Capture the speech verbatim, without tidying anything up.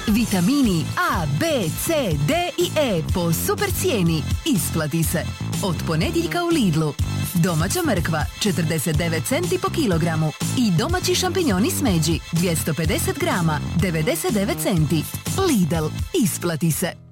Vitamini A, B, C, D i E po super cijeni. Isplati se. Od ponedjeljka u Lidlu. Domaća mrkva četrdeset devet centi po kilogramu i domaći šampinjoni smeđi dvjesto pedeset grama devedeset devet centi. Lidl, isplati se.